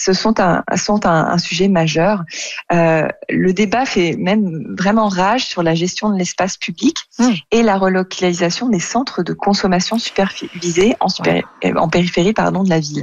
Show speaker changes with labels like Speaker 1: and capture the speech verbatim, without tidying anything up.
Speaker 1: ce sont un, sont un, un sujet majeur. Euh, le débat fait même vraiment rage sur la gestion de l'espace public mmh. et la relocalisation des centres de consommation supervisés en, super, ouais. en périphérie pardon, de la ville.